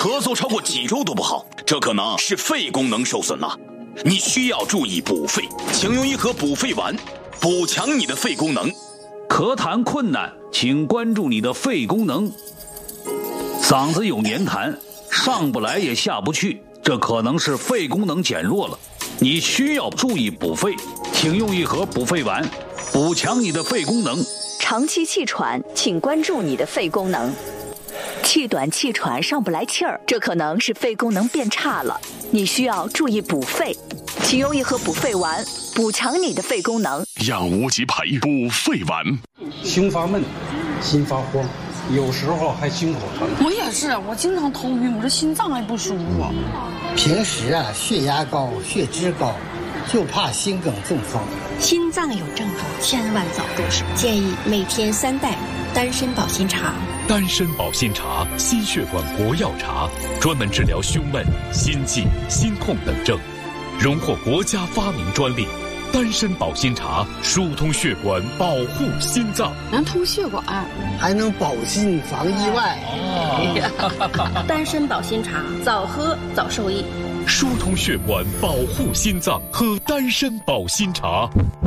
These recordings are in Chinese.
咳嗽超过几周都不好，这可能是肺功能受损了。你需要注意补肺，请用一盒补肺丸，补强你的肺功能。 咳痰困难，请关注你的肺功能。嗓子有黏痰，上不来也下不去，这可能是肺功能减弱了。你需要注意补肺，请用一盒补肺丸，补强你的肺功能。 长期气喘，请关注你的肺功能。气短气喘上不来气儿，这可能是肺功能变差了，你需要注意补肺，请用一盒补肺丸，补强你的肺功能。 养无极培补肺丸。 胸发闷，心发慌，有时候还心口疼。 我也是，我经常头晕，我这心脏还不舒服。 平时血压高，血脂高，就怕心梗中风。 心脏有症状，千万早重视。建议每天3袋丹参保心茶。 丹参保心茶，心血管国药茶，专门治疗胸闷、心悸、心痛等症，荣获国家发明专利。丹参保心茶疏通血管，保护心脏， 能通血管， 还能保心防意外。 丹参保心茶，早喝早受益。 疏通血管，保护心脏，喝丹参保心茶。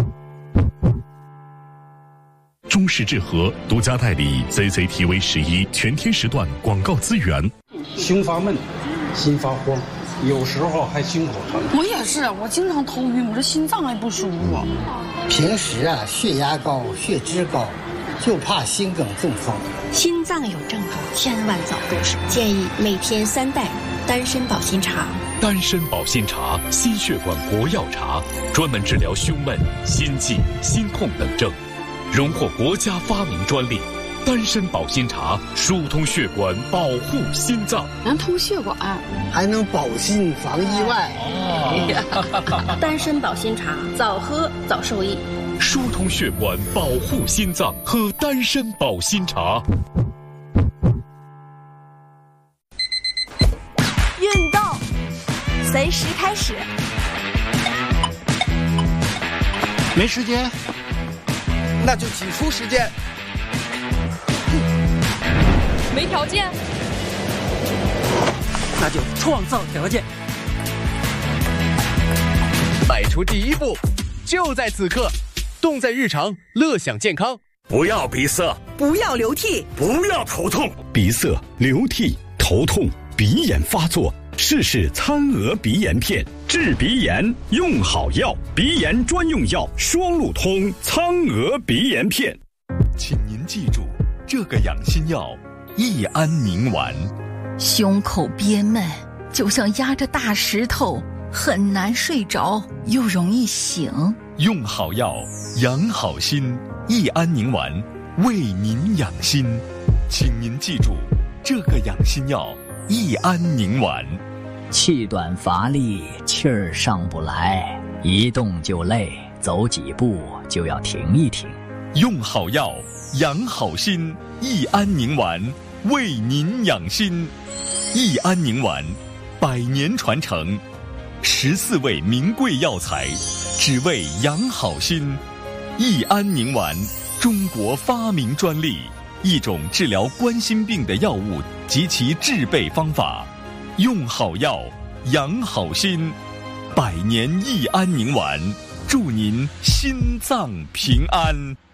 中式治和独家代理 CCTV11全天时段广告资源。 胸发闷，心发慌，有时候还心口疼。 我也是，我经常头晕，我这心脏还不舒服。 平时血压高，血脂高，就怕心梗中风。 心脏有症状，千万早重视。建议每天3袋丹参保心茶。 丹参保心茶，心血管国药茶，专门治疗胸闷、心悸、心痛等症，荣获国家发明专利。丹参保心茶疏通血管，保护心脏， 能通血管， 还能保心防意外。 丹参保心茶，早喝早受益。 疏通血管，保护心脏，喝丹参保心茶。 运动随时开始。 没时间，那就挤出时间。 没条件， 那就创造条件。迈出第一步，就在此刻，动在日常，乐享健康。 不要鼻塞， 不要流涕， 不要头痛。鼻塞、流涕、头痛、鼻炎发作，试试苍娥鼻炎片，治鼻炎用好药，鼻炎专用药双路通苍娥鼻炎片。请您记住这个养心药。益安宁丸。 胸口憋闷，就像压着大石头，很难睡着，又容易醒。 用好药，养好心。益安宁丸，为您养心。请您记住这个养心药。益安宁丸。 气短乏力，气儿上不来，一动就累，走几步就要停一停。 用好药，养好心。益安宁丸，为您养心。益安宁丸，100年传承，14味名贵药材，只为养好心。益安宁丸，中国发明专利，一种治疗冠心病的药物及其制备方法。用好药，养好心。100年益安宁丸，祝您心脏平安。